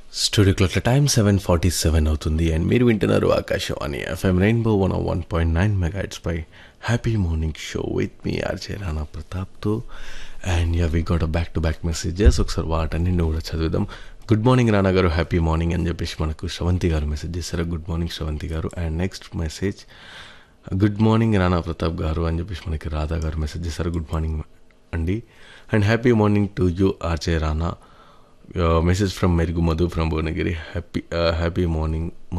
Studio clock time 7:47 అవుతుంది and మీరు వింటున్నారు Akashvani FM rainbow 101.9 megahertz pi happy morning show with me RJ Rana ప్రతాప్తో. And yeah we got back to back messages. ఒకసారి వాటన్నింటిని కూడా చదువుదాం. Good morning రానా గారు, happy morning అని చెప్పేసి మనకు శ్రవంతి గారు మెసేజ్ చేశారు. గుడ్ మార్నింగ్ శ్రవంతి గారు. And next message good morning రానా ప్రతాప్ గారు అని చెప్పేసి మనకి రాధా గారు మెసేజ్ చేశారు. గుడ్ మార్నింగ్ అండి. And happy morning to you RJ Rana. Message from Mergu Madhu from Bhuvanagiri. Happy morning